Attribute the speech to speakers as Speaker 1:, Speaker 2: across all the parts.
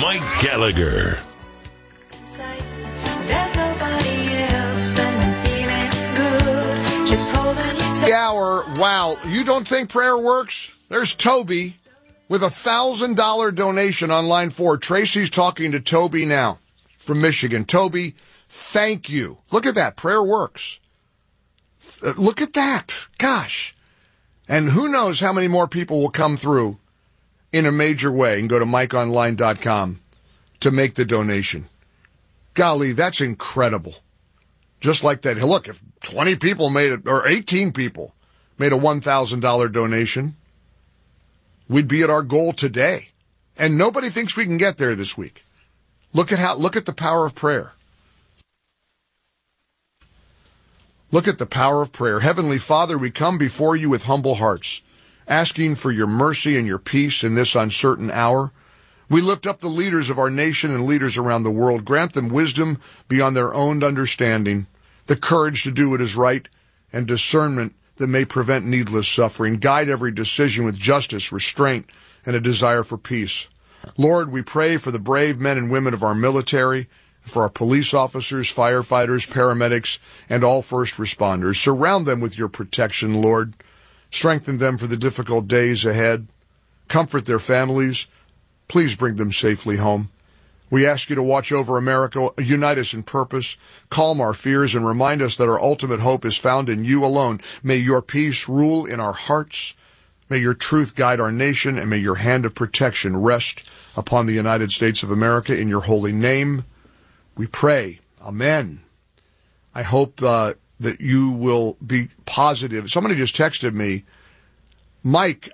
Speaker 1: Mike Gallagher.
Speaker 2: There's nobody else and I'm feeling good. Just holding you tight.
Speaker 3: The hour. Wow. You don't think prayer works? There's Toby with a $1,000 donation on line 4. Tracy's talking to Toby now from Michigan. Toby, thank you. Look at that. Prayer works. Look at that. Gosh. And who knows how many more people will come through in a major way and go to MikeOnline.com to make the donation. Golly, that's incredible. Just like that. Look, if 20 people made it, or 18 people made a $1,000 donation, we'd be at our goal today. And nobody thinks we can get there this week. Look at the power of prayer. Look at the power of prayer. Heavenly Father, we come before you with humble hearts, asking for your mercy and your peace in this uncertain hour. We lift up the leaders of our nation and leaders around the world. Grant them wisdom beyond their own understanding, the courage to do what is right, and discernment that may prevent needless suffering. Guide every decision with justice, restraint, and a desire for peace. Lord, we pray for the brave men and women of our military, for our police officers, firefighters, paramedics, and all first responders. Surround them with your protection, Lord. Strengthen them for the difficult days ahead. Comfort their families. Please bring them safely home. We ask you to watch over America, unite us in purpose, calm our fears, and remind us that our ultimate hope is found in you alone. May your peace rule in our hearts. May your truth guide our nation, and may your hand of protection rest upon the United States of America. In your holy name, we pray. Amen. I hope that you will be positive. Somebody just texted me, Mike,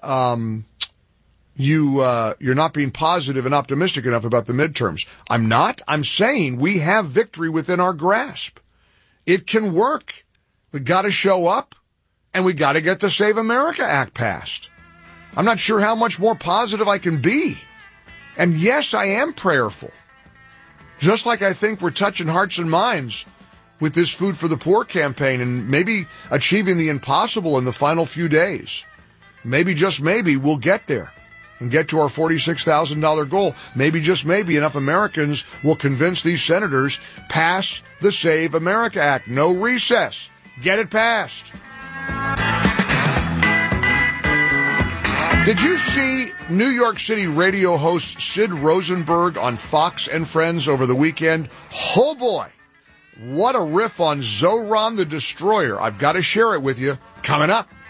Speaker 3: you're not being positive and optimistic enough about the midterms. I'm not. I'm saying we have victory within our grasp. It can work. We got to show up, and we got to get the Save America Act passed. I'm not sure how much more positive I can be. And yes, I am prayerful. Just like I think we're touching hearts and minds with this Food for the Poor campaign and maybe achieving the impossible in the final few days. Maybe, just maybe, we'll get there and get to our $46,000 goal. Maybe, just maybe, enough Americans will convince these senators, pass the Save America Act. No recess. Get it passed. Did you see New York City radio host Sid Rosenberg on Fox and Friends over the weekend? Oh boy, what a riff on Zoran the Destroyer. I've got to share it with you coming up.